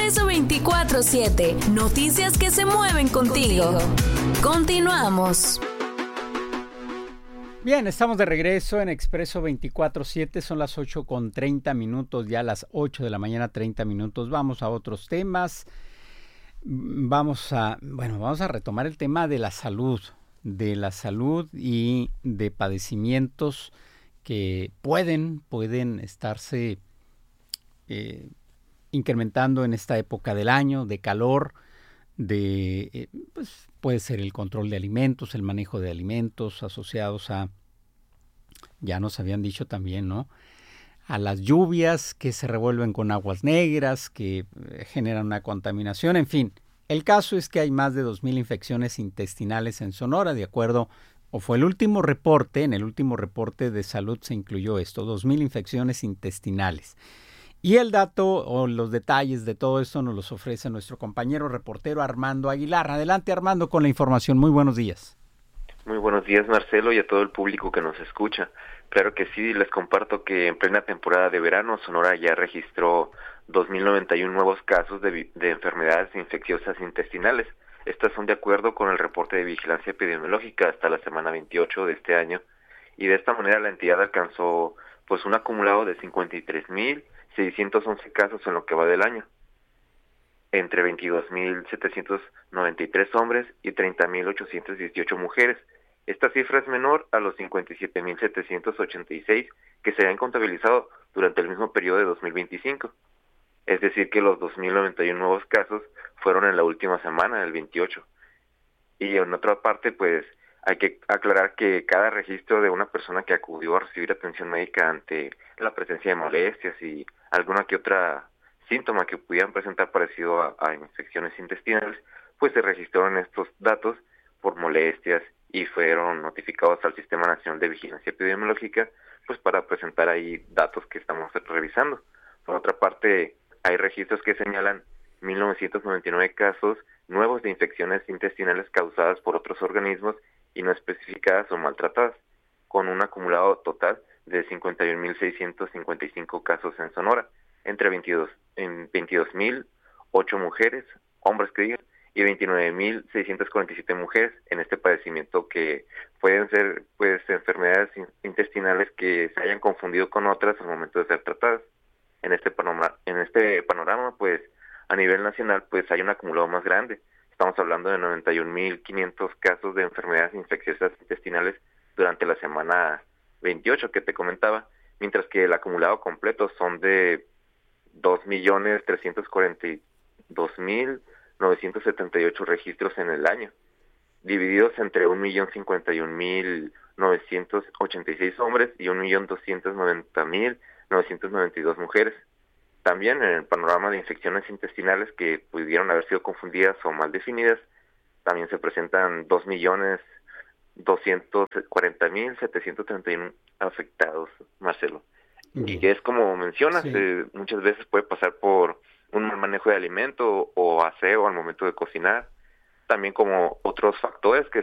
Expreso 24/7. Noticias que se mueven contigo. Continuamos. Bien, estamos de regreso en Expreso 24/7, son las 8:30, ya las 8 de la mañana, 30 minutos. Vamos a otros temas. Vamos a retomar el tema de la salud y de padecimientos que pueden estarse incrementando en esta época del año, de calor, puede ser el control de alimentos, el manejo de alimentos asociados a, ya nos habían dicho también, ¿no?, a las lluvias que se revuelven con aguas negras, que generan una contaminación, en fin. El caso es que hay más de 2,000 infecciones intestinales en Sonora, en el último reporte de salud se incluyó esto, 2,000 infecciones intestinales. Y el dato o los detalles de todo esto nos los ofrece nuestro compañero reportero Armando Aguilar. Adelante, Armando, con la información. Muy buenos días. Muy buenos días, Marcelo, y a todo el público que nos escucha. Claro que sí, les comparto que en plena temporada de verano, Sonora ya registró 2,091 nuevos casos de enfermedades infecciosas intestinales. Estas son de acuerdo con el reporte de vigilancia epidemiológica hasta la semana 28 de este año, y de esta manera la entidad alcanzó un acumulado de 53,611 casos en lo que va del año, entre 22,793 hombres y 30,818 mujeres. Esta cifra es menor a los 57,786 que se han contabilizado durante el mismo periodo de 2025. Es decir, que los 2,091 nuevos casos fueron en la última semana, el 28. Y en otra parte, hay que aclarar que cada registro de una persona que acudió a recibir atención médica ante la presencia de molestias y alguna que otra síntoma que pudieran presentar parecido a infecciones intestinales, se registraron estos datos por molestias y fueron notificados al Sistema Nacional de Vigilancia Epidemiológica, para presentar ahí datos que estamos revisando. Por otra parte, hay registros que señalan 1,999 casos nuevos de infecciones intestinales causadas por otros organismos y no especificadas o maltratadas, con un acumulado total de 51,655 casos en Sonora, entre 22,008 mujeres, hombres que digan, y 29,647 mujeres en este padecimiento, que pueden ser enfermedades intestinales que se hayan confundido con otras al momento de ser tratadas. En este panorama, a nivel nacional, hay un acumulado más grande. Estamos hablando de 91,500 casos de enfermedades infecciosas intestinales durante la semana 28 que te comentaba, mientras que el acumulado completo son de 2,342,978 registros en el año, divididos entre 1,051,986 hombres y 1,290,992 mujeres. También en el panorama de infecciones intestinales que pudieron haber sido confundidas o mal definidas, también se presentan 2,240,731 afectados, Marcelo. Y que es como mencionas, sí, muchas veces puede pasar por un mal manejo de alimento o aseo al momento de cocinar, también como otros factores que